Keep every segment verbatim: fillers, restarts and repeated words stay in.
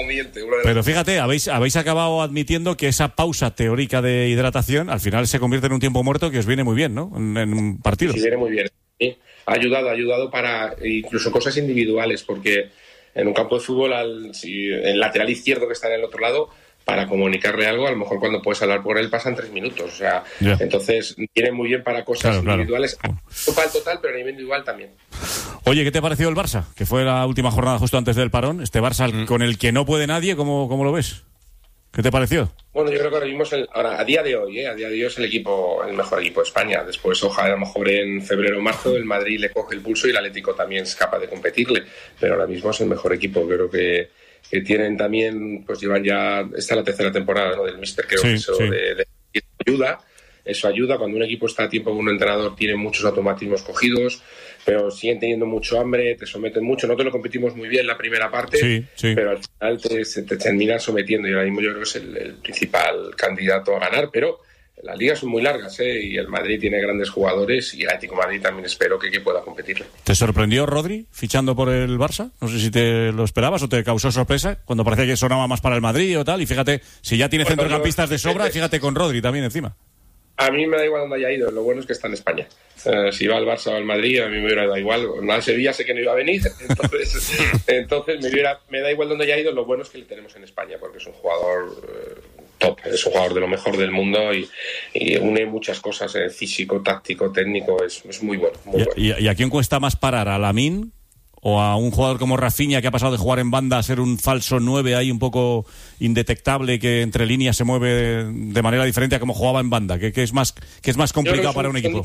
conveniente. Una de Pero las... fíjate, habéis, habéis acabado admitiendo que esa pausa teórica de hidratación al final se convierte en un tiempo muerto que os viene muy bien, ¿no? En, en un partido. Sí, viene muy bien. Sí. Ha ayudado, ha ayudado para incluso cosas individuales, porque en un campo de fútbol, al, si, el lateral izquierdo que está en el otro lado, para comunicarle algo, a lo mejor cuando puedes hablar por él pasan tres minutos. O sea, yeah. Entonces viene muy bien para cosas claro, individuales. Claro. No para el total, pero a nivel individual también. Oye, ¿qué te ha parecido el Barça? Que fue la última jornada justo antes del parón. Este Barça mm. con el que no puede nadie, ¿cómo, cómo lo ves? ¿Qué te pareció? Bueno, yo creo que ahora mismo, el, ahora, a día de hoy, ¿eh? a día de hoy es el equipo, el mejor equipo de España. Después, ojalá, a lo mejor en febrero o marzo, el Madrid le coge el pulso y el Atlético también es capaz de competirle. Pero ahora mismo es el mejor equipo. Creo que, que tienen también, pues llevan ya, esta es la tercera temporada, ¿no? Del míster, creo sí, que eso sí. de, de, de ayuda. Eso ayuda. Cuando un equipo está a tiempo con un entrenador, tiene muchos automatismos cogidos, pero siguen teniendo mucho hambre, te someten mucho. Nosotros lo competimos muy bien la primera parte, sí, sí. pero al final te, te terminan sometiendo y ahora mismo yo creo que es el, el principal candidato a ganar, pero las ligas son muy largas, ¿eh? Y el Madrid tiene grandes jugadores y el Atlético de Madrid también espero que, que pueda competirle. ¿Te sorprendió Rodri fichando por el Barça? No sé si te lo esperabas o te causó sorpresa cuando parecía que sonaba más para el Madrid o tal, y fíjate, si ya tiene bueno, centrocampistas de sobra, fíjate con Rodri también encima. A mí me da igual dónde haya ido, lo bueno es que está en España. Eh, si va al Barça o al Madrid, a mí me hubiera dado igual. Al Sevilla sé que no iba a venir, entonces, entonces me, hubiera, me da igual dónde haya ido, lo bueno es que le tenemos en España, porque es un jugador eh, top, es un jugador de lo mejor del mundo y, y une muchas cosas, eh, físico, táctico, técnico, es, es muy bueno. Muy ¿Y, bueno. ¿Y, ¿Y a quién cuesta más parar? ¿A Lamine? ¿O a un jugador como Rafinha, que ha pasado de jugar en banda a ser un falso nueve ahí un poco indetectable, que entre líneas se mueve de manera diferente a como jugaba en banda? ¿Qué, qué es más qué es más complicado para un equipo?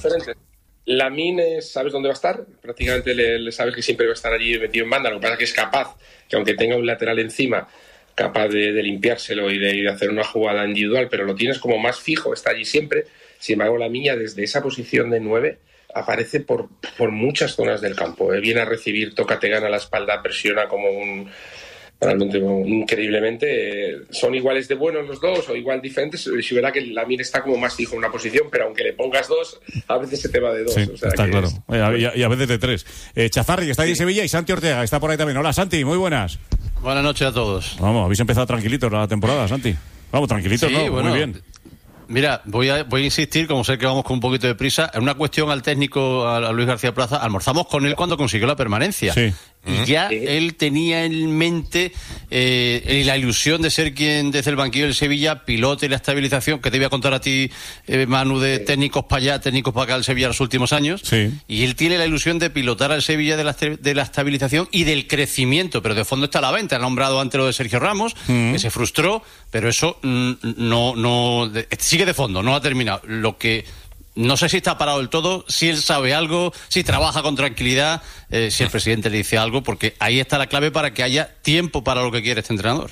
Lamine, sabes dónde va a estar, prácticamente le, le sabes que siempre va a estar allí metido en banda, lo que pasa es que es capaz, que aunque tenga un lateral encima, capaz de, de limpiárselo y de, de hacer una jugada individual, pero lo tienes como más fijo, está allí siempre. Sin embargo, Lamine desde esa posición de nueve aparece por, por muchas zonas del campo, ¿eh? Viene a recibir, toca, te gana la espalda, presiona como un... realmente increíblemente. Eh, son iguales de buenos los dos o igual diferentes. Si verá que Lamine está como más fijo en una posición, pero aunque le pongas dos, a veces se te va de dos. Sí, o sea, está que claro. Es... Y, a, y a veces de tres. Eh, Chazarri, que está ahí en Sevilla, y Santi Ortega, que está por ahí también. Hola, Santi, muy buenas. Buenas noches a todos. Vamos, habéis empezado tranquilitos la temporada, Santi. Vamos, tranquilitos, sí, ¿no? Bueno, muy bien. Mira, voy a, voy a insistir, como sé que vamos con un poquito de prisa, en una cuestión al técnico, a, a Luis García Plaza. Almorzamos con él cuando consiguió la permanencia. Sí. Y ya sí. él tenía en mente eh, la ilusión de ser quien desde el banquillo del Sevilla pilote la estabilización, que te voy a contar a ti, eh, Manu, de sí. técnicos para allá, técnicos para acá del Sevilla en los últimos años. Sí. Y él tiene la ilusión de pilotar al Sevilla de la, de la estabilización y del crecimiento, pero de fondo está la venta. Ha nombrado antes lo de Sergio Ramos, mm. que se frustró, pero eso mm, no, no de, sigue de fondo, no ha terminado. Lo que no sé si está parado del todo, si él sabe algo, si trabaja con tranquilidad, eh, si el presidente le dice algo, porque ahí está la clave para que haya tiempo para lo que quiere este entrenador.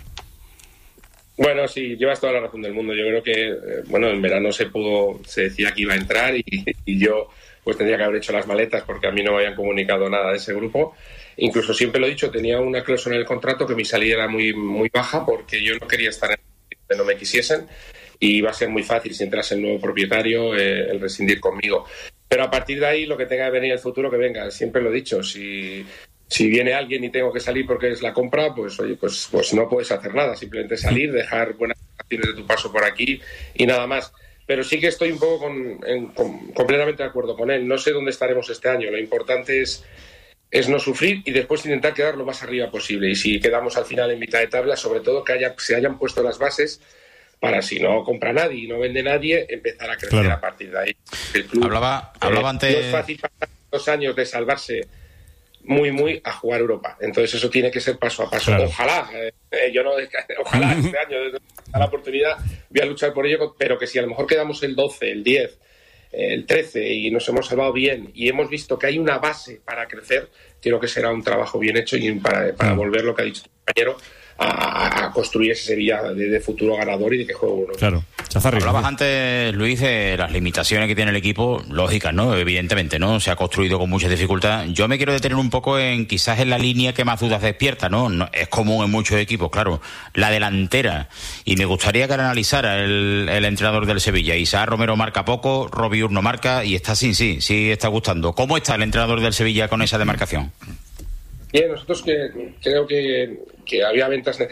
Bueno, sí, llevas toda la razón del mundo. Yo creo que, eh, bueno, en verano se pudo, se decía que iba a entrar y, y yo pues tendría que haber hecho las maletas porque a mí no me habían comunicado nada de ese grupo. Incluso siempre lo he dicho, tenía una cláusula en el contrato que mi salida era muy, muy baja porque yo no quería estar en el que no me quisiesen. Y va a ser muy fácil si entras el nuevo propietario eh, el rescindir conmigo. Pero a partir de ahí lo que tenga que venir el futuro que venga. Siempre lo he dicho, si, si viene alguien y tengo que salir porque es la compra, pues oye, pues, pues no puedes hacer nada. Simplemente salir, dejar buenas acciones de tu paso por aquí y nada más. Pero sí que estoy un poco con, en, con, completamente de acuerdo con él. No sé dónde estaremos este año. Lo importante es, es no sufrir y después intentar quedar lo más arriba posible. Y si quedamos al final en mitad de tabla, sobre todo que haya, se hayan puesto las bases para si no compra nadie y no vende nadie, empezar a crecer claro. a partir de ahí. El club, hablaba, hablaba eh, antes... No es fácil pasar dos años de salvarse muy, muy a jugar Europa. Entonces eso tiene que ser paso a paso. Claro. Ojalá, eh, yo no... Ojalá este año, a la oportunidad, voy a luchar por ello, pero que si a lo mejor quedamos el doce, el diez, el trece y nos hemos salvado bien y hemos visto que hay una base para crecer, creo que será un trabajo bien hecho y para, para volver lo que ha dicho tu compañero, A, a construir ese Sevilla de, de futuro ganador y de que juegue uno. Claro. Chazarri. Hablabas antes, Luis, de las limitaciones que tiene el equipo, lógicas, ¿no? Evidentemente, ¿no? Se ha construido con mucha dificultad. Yo me quiero detener un poco en quizás en la línea que más dudas despierta, ¿no? no es común en muchos equipos, claro. La delantera. Y me gustaría que la analizara el, el entrenador del Sevilla. Isaac Romero marca poco, Robiur no marca y está sin sí, sí está gustando. ¿Cómo está el entrenador del Sevilla con esa demarcación? Bien, nosotros que, creo que, que había ventas necesarias